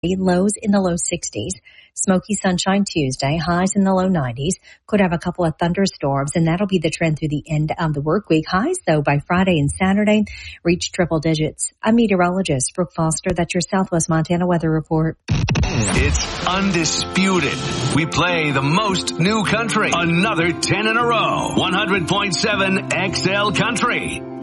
lows in the low 60s. Smoky sunshine Tuesday, highs in the low 90s. Could have a couple of thunderstorms, and that'll be the trend through the end of the work week. Highs, though, by Friday and Saturday reach triple digits. I'm meteorologist Brooke Foster. That's your Southwest Montana weather report. It's undisputed. We play the most new country. Another 10 in a row. 100.7 XL Country.